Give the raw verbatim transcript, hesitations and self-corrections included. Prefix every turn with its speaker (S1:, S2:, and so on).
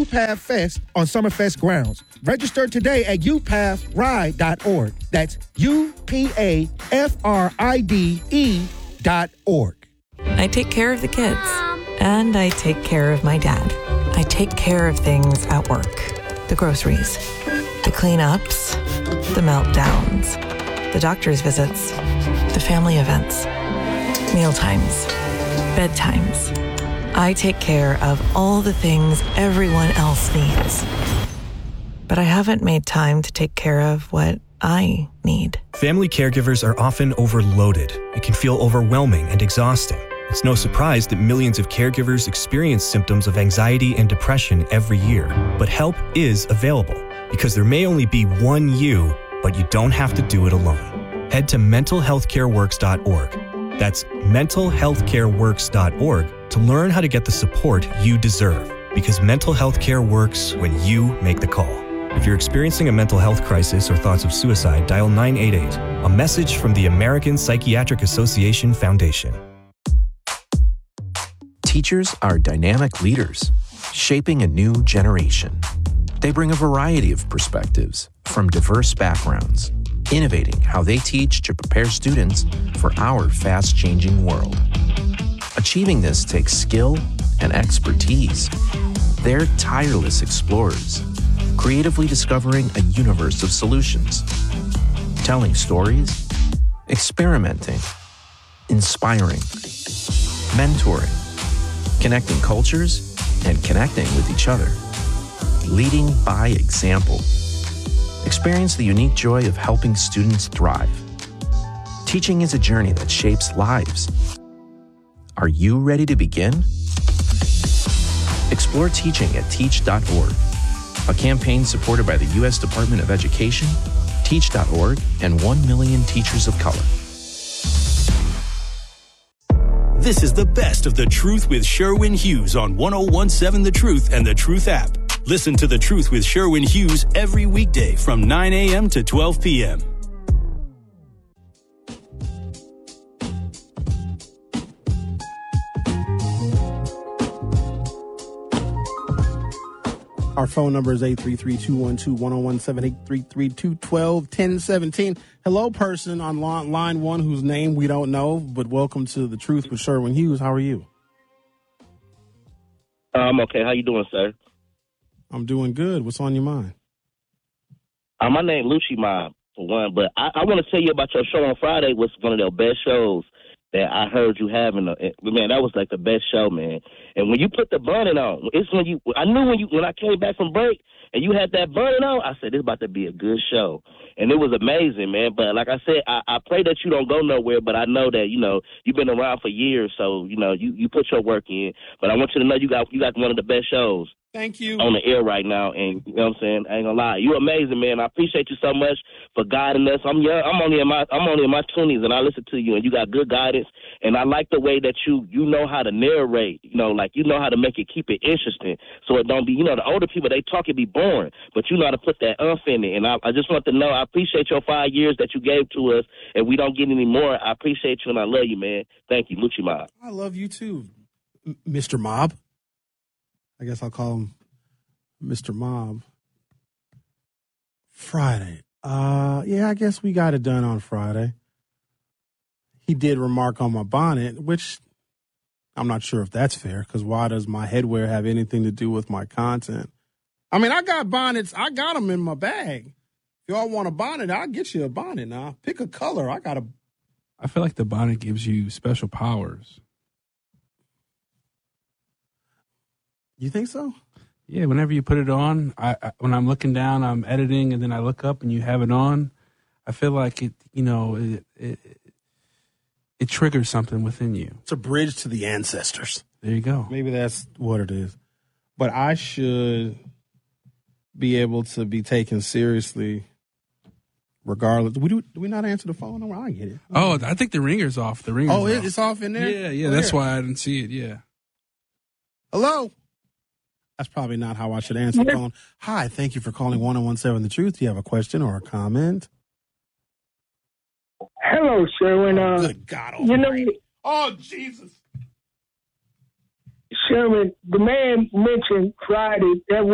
S1: U P A T H Fest on Summerfest grounds. Register today at u path ride dot org. That's U P A F R I D E dot org.
S2: I take care of the kids, and I take care of my dad. I take care of things at work. The groceries, the cleanups, the meltdowns, the doctor's visits, the family events, mealtimes, bedtimes. I take care of all the things everyone else needs. But I haven't made time to take care of what I need.
S3: Family caregivers are often overloaded. It can feel overwhelming and exhausting. It's no surprise that millions of caregivers experience symptoms of anxiety and depression every year. But help is available, because there may only be one you, but you don't have to do it alone. Head to mental health care works dot org. That's mental health care works dot org to learn how to get the support you deserve, because mental health care works when you make the call. If you're experiencing a mental health crisis or thoughts of suicide, dial nine eight eight. A message from the American Psychiatric Association Foundation.
S4: Teachers are dynamic leaders, shaping a new generation. They bring a variety of perspectives from diverse backgrounds, innovating how they teach to prepare students for our fast-changing world. Achieving this takes skill and expertise. They're tireless explorers, creatively discovering a universe of solutions, telling stories, experimenting, inspiring, mentoring, connecting cultures, and connecting with each other. Leading by example. Experience the unique joy of helping students thrive. Teaching is a journey that shapes lives. Are you ready to begin? Explore teaching at teach dot org, a campaign supported by the U S Department of Education, teach dot org, and one million Teachers of Color.
S5: This is the best of The Truth with Sherwin Hughes on one oh one seven The Truth and The Truth app. Listen to The Truth with Sherwin Hughes every weekday from nine a.m. to twelve p.m.
S6: Our phone number is eight three three, two one two, one oh one seven, eight three three, two one two, one oh one seven. Hello, person on line one whose name we don't know, but welcome to The Truth with Sherwin Hughes. How are you?
S7: I'm okay. How you doing, sir?
S6: I'm doing good. What's on your mind?
S7: Uh, my name Lucci Mob, for one, but I, I want to tell you about your show on Friday. It was one of the best shows that I heard you having. A, man, that was like the best show, man. And when you put the bunnet on, it's when you, I knew when you, when I came back from break and you had that bunnet on, I said, this is about to be a good show. And it was amazing, man. But like I said, I, I pray that you don't go nowhere, but I know that, you know, you've been around for years. So, you know, you, you put your work in, but I want you to know you got, you got one of the best shows.
S6: Thank you.
S7: On the air right now, and you know what I'm saying? I ain't gonna lie, you amazing, man. I appreciate you so much for guiding us. I'm young. I'm only in my I'm only in my twenties, and I listen to you, and you got good guidance. And I like the way that you you know how to narrate. You know, like you know how to make it keep it interesting, so it don't be. You know, the older people they talk it be boring, but you know how to put that umph in it. And I, I just want to know, I appreciate your five years that you gave to us, and we don't get any more. I appreciate you, and I love you, man. Thank you, Lucci Mob.
S6: I love you too, M- Mister Mob. I guess I'll call him Mister Mob. Friday. Uh, yeah, I guess we got it done on Friday. He did remark on my bonnet, which I'm not sure if that's fair, because why does my headwear have anything to do with my content? I mean, I got bonnets. I got them in my bag. If y'all want a bonnet, I'll get you a bonnet now. Pick a color. I got a...
S8: I feel like the bonnet gives you special powers.
S6: You think so?
S8: Yeah, whenever you put it on, I, I when I'm looking down, I'm editing, and then I look up and you have it on, I feel like it, you know, it, it, it triggers something within you.
S6: It's a bridge to the ancestors.
S8: There you go.
S6: Maybe that's what it is. But I should be able to be taken seriously regardless. Do we, do, do we not answer the phone number? I get it.
S8: Oh, I think the ringer's off. The ringer's
S6: Oh,
S8: off.
S6: it's off in there?
S8: Yeah, yeah,
S6: oh,
S8: that's
S6: yeah.
S8: why I didn't see it, yeah.
S6: Hello? That's probably not how I should answer the phone. Hi, thank you for calling one oh one seven The Truth. Do you have a question or a comment?
S9: Hello, Sherwin.
S6: Oh,
S9: uh,
S6: good God.
S9: You know,
S6: oh, Jesus.
S9: Sherwin, the man mentioned Friday. That